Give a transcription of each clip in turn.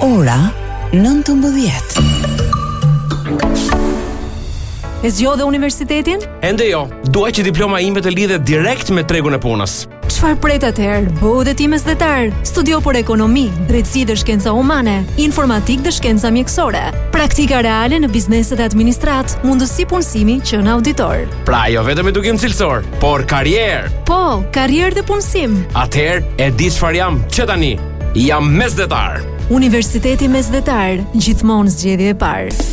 Ora 19. E zgjodhe universitetin? Ende jo, duaj që diploma ime të lidhet direkt me tregun e punës. Çfarë pret atëherë? Bëu dhe ti mesdhetar. Studio për ekonomi, drejtësi dhe shkenca humane, informatik dhe shkenca mjekësore, praktika reale në bizneset e administrat, mundësi punësimi që në auditor. Pra jo vetëm edukim cilësor, por karrierë. Po, karrierë dhe punësim. Atëherë e di çfarë jam që tani. Jam mesdhetar. Universiteti Mesdhetar, gjithmonë zgjedhje e parë.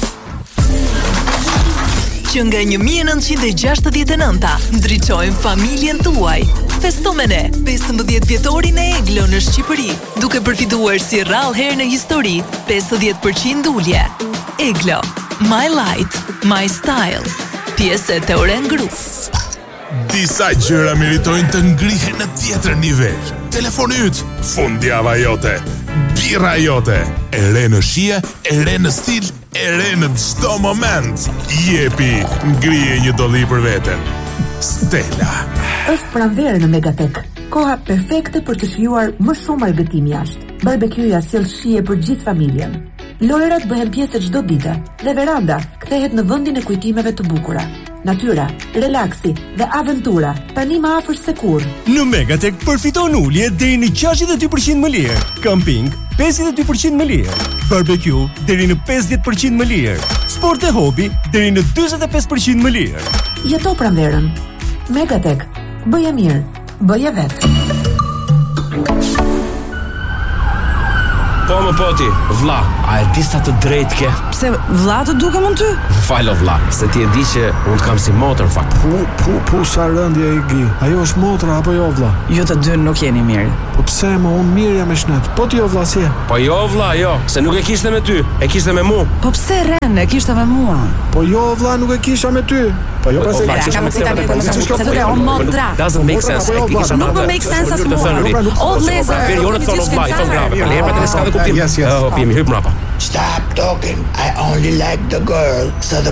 Që nga 1969 ndriçojmë familjen tuaj. Festo me ne 15 vjetorin e Eglo në Shqipëri, duke përfituar si rrallë herë në histori 50% ulje. Eglo, my light, my style. Pjesë e Teoren Group. Disa gjëra meritojnë të ngrihen në tjetër nivel. Telefoni yt, fundjava jote, birra jote, e re në shije, e re në stil, e re në çdo moment. Jepi, ngrije një dolli për veten. Stella. Është pranverë në Megatek. Koha perfekte për të shijuar më shumë argëtim jashtë. Barbecue-ja sjell shije për gjithë familjen. Lojrat bëhen pjesë çdo dite dhe veranda kthehet në vendin e kujtimeve të bukura. Natyra, relaksi dhe aventura tani më afër se kurrë. Në Megatek përfiton ulje deri në 62% më lirë. Camping 52% më lirë. Barbecue deri në 50% më lirë. Sport e hobi deri në 45% më lirë. Jeto pranverën. Megatek. Bëje mirë, bëje vetë. Po më poti, vlla, a e di sa të drejtë ke? Pse vlla të dukem unë ty? Falo vlla, se ti e di që unë kam si motër fakt. Pu sa rëndje i gi. Ajo është motra apo jo vlla? Ju të dy nuk jeni mirë. Po pse më unë mirë jam me shnet. Po ti jo vlla si? Po jo vlla, jo, se nuk e kishte me ty, e kishte me mua. Po pse Ren e kishte me mua? Po jo vlla, nuk e kisha me ty. Po jo pse Kam cita tjetër, se do të o motra. Doesn't make sense. Nuk më make sense as mua. O vlezër. Verione thonë vlla, i thon grave. Po lepra të s'ka kuptim. Yes. Hop, jemi hyp mrapa. Stop talking. I only like the girl, so the